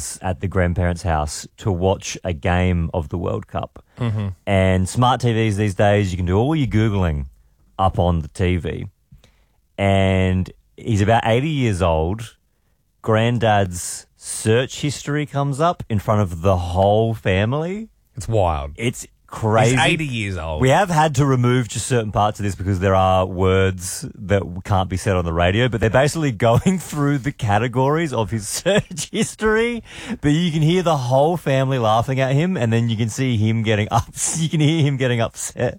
grandmother's at the grandparents' house to watch a game of the World Cup. Mm-hmm. And smart TVs these days, you can do all your Googling up on the TV. And he's about 80 years old. Granddad's search history comes up in front of the whole family. It's wild. It's crazy. He's 80 years old. We have had to remove just certain parts of this because there are words that can't be said on the radio, but they're basically going through the categories of his search history. But you can hear the whole family laughing at him, and then you can see him getting you can hear him getting upset.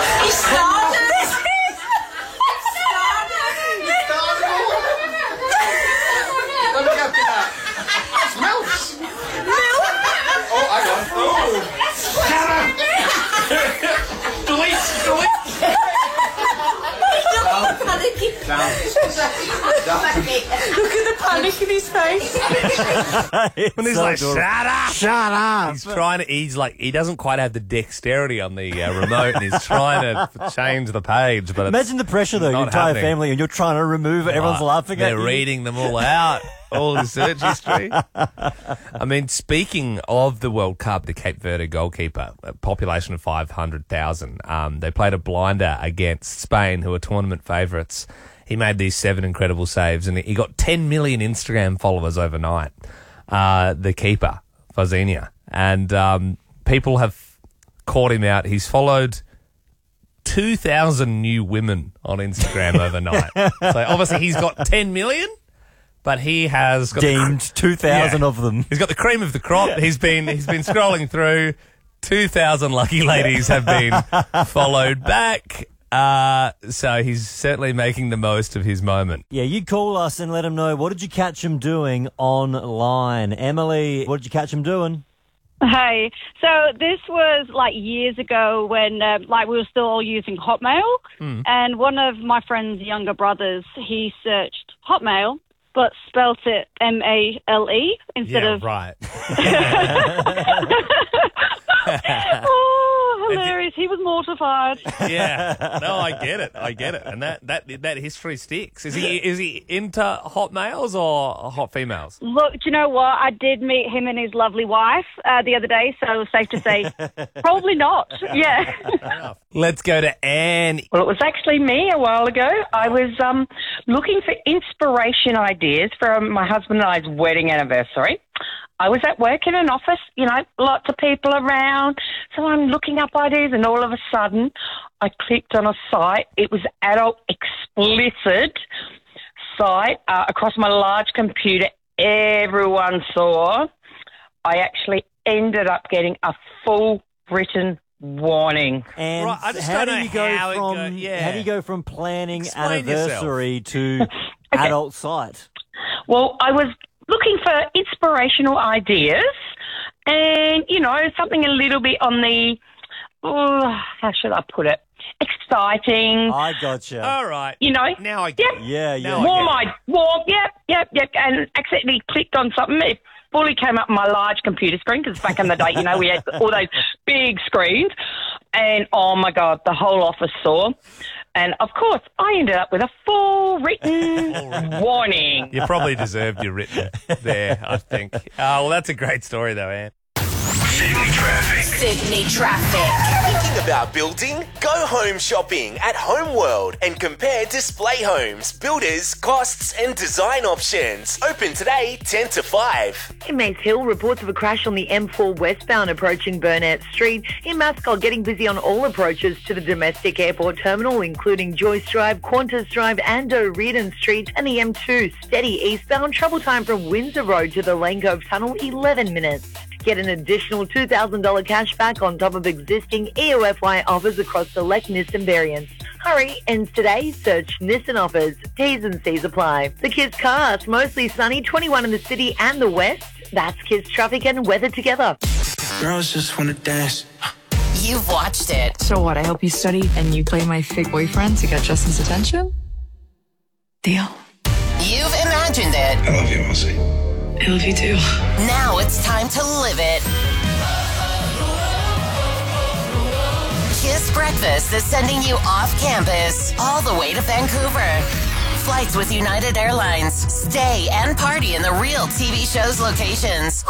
Look at the panic in his face. When he's like, shut up. He doesn't quite have the dexterity on the remote, and he's trying to change the page. But imagine the pressure, though, your entire family, and you're trying to remove it. Everyone's laughing at you. They're reading them all out, all the search history. I mean, speaking of the World Cup, the Cape Verde goalkeeper, a population of 500,000, they played a blinder against Spain, who are tournament favourites. He made these 7 incredible saves, and he got 10 million Instagram followers overnight, the keeper, Fazinha. And people have caught him out. He's followed 2,000 new women on Instagram overnight. So obviously he's got 10 million, but he has got deemed 2,000 of them. He's got the cream of the crop. He's been scrolling through. 2,000 lucky ladies have been followed back. So he's certainly making the most of his moment. Yeah, you call us and let him know, what did you catch him doing online? Emily, what did you catch him doing? Hey, so this was like years ago when we were still all using Hotmail, and one of my friend's younger brothers, he searched Hotmail, but spelt it M-A-L-E instead of... right. Oh, hilarious. He was mortified. Yeah. No, I get it. And that history sticks. Is he into hot males or hot females? Look, do you know what? I did meet him and his lovely wife the other day, so safe to say, probably not. Yeah. Let's go to Anne. Well, it was actually me a while ago. I was looking for inspiration ideas for my husband and I's wedding anniversary. I was at work in an office, lots of people around, so I'm looking up ideas, and all of a sudden I clicked on a site. It was adult explicit site across my large computer. Everyone saw. I actually ended up getting a full written warning. And right, I just how don't do you know go how from it go- yeah. how do you go from planning Explain anniversary to adult site? Well, I was looking for inspirational ideas and, something a little bit on the, how should I put it, exciting. I gotcha. All right. Now I get it. Yeah. Yep. And accidentally clicked on something. It fully came up on my large computer screen because back in the day, we had all those big screens. And, oh, my God, the whole office saw. And, of course, I ended up with a full written warning. You probably deserved your written there, I think. Well, that's a great story, though, Anne. Sydney Traffic. Thinking about building? Go home shopping at Homeworld and compare display homes, builders, costs and design options. Open today 10 to 5. In Maze Hill, reports of a crash on the M4 westbound approaching Burnett Street. In Mascot, getting busy on all approaches to the domestic airport terminal, including Joyce Drive, Qantas Drive and O'Riordan Street, and the M2 steady eastbound. Travel time from Windsor Road to the Lane Cove Tunnel, 11 minutes. Get an additional $2,000 cash back on top of existing EOFY offers across select Nissan variants. Hurry, ends today. Search Nissan offers. T's and C's apply. The Kiss Cast, mostly sunny, 21 in the city and the west. That's Kiss Traffic and weather together. Girls just want to dance. You've watched it. So what, I help you study and you play my fake boyfriend to get Justin's attention? Deal. You've imagined it. I love you, Elsie. I love you too. Now it's time to live it. Kiss Breakfast is sending you off campus, all the way to Vancouver. Flights with United Airlines. Stay and party in the real TV show's locations.